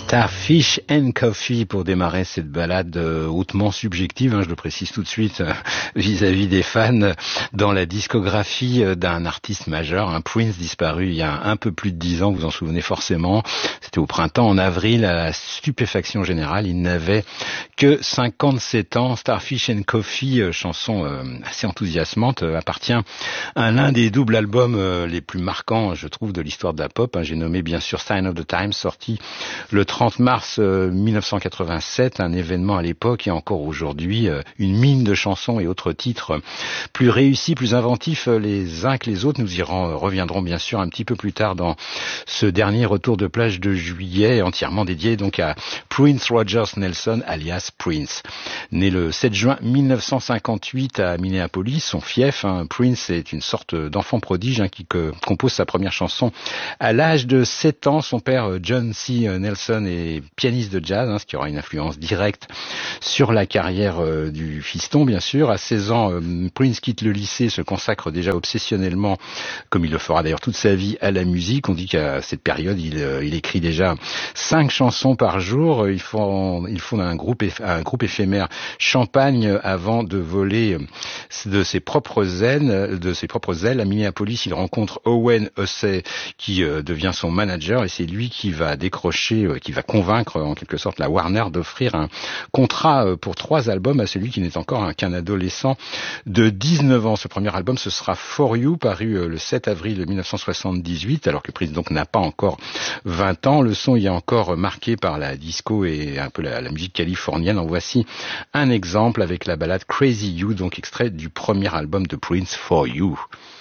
Starfish and Coffee pour démarrer cette balade hautement subjective, je le précise tout de suite, vis-à-vis des fans, dans la discographie d'un artiste majeur, un Prince disparu il y a un peu plus de 10 ans, vous en souvenez forcément. C'était au printemps, en avril, à la stupéfaction générale. Il n'avait que 57 ans. Starfish and Coffee, chanson assez enthousiasmante, appartient à l'un des doubles albums les plus marquants, je trouve, de l'histoire de la pop. J'ai nommé bien sûr Sign of the Times, sorti le 30 mars 1987, un événement à l'époque et encore aujourd'hui, une mine de chansons et autres titres plus réussis, plus inventifs les uns que les autres. Nous y reviendrons bien sûr un petit peu plus tard dans ce dernier retour de plage de juillet, entièrement dédié donc à Prince Rogers Nelson, alias Prince. Né le 7 juin 1958 à Minneapolis, son fief, Prince est une sorte d'enfant prodige qui compose sa première chanson à l'âge de 7 ans. Son père, John C. Nelson, est pianiste de jazz, ce qui aura une influence directe sur la carrière du fiston, bien sûr. À 16 ans, Prince quitte le lycée, se consacre déjà obsessionnellement, comme il le fera d'ailleurs toute sa vie, à la musique. On dit qu'à cette période, il écrit déjà 5 chansons par jour. Il fonde un groupe éphémère, Champagne, avant de voler de ses propres ailes. À Minneapolis, il rencontre Owen Hussey, qui devient son manager, et c'est lui qui va qui va convaincre en quelque sorte la Warner d'offrir un contrat pour 3 albums à celui qui n'est encore qu'un adolescent de 19 ans. Ce premier album, ce sera For You, paru le 7 avril 1978, alors que Prince donc n'a pas encore 20 ans. Le son y est encore marqué par la disco et un peu la musique californienne. En voici un exemple avec la ballade Crazy You, donc extrait du premier album de Prince, For You.